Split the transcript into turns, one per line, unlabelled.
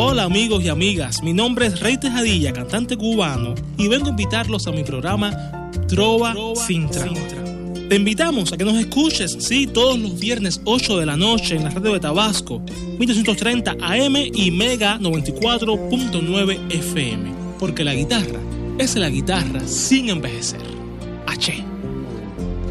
Hola amigos y amigas, mi nombre es Rey Tejadilla, cantante cubano, y vengo a invitarlos a mi programa Trova Sin Traba. Te invitamos a que nos escuches, sí, todos los viernes 8 de la noche en la radio de Tabasco, 1230 AM y Mega 94.9 FM, porque la guitarra es la guitarra sin envejecer. H.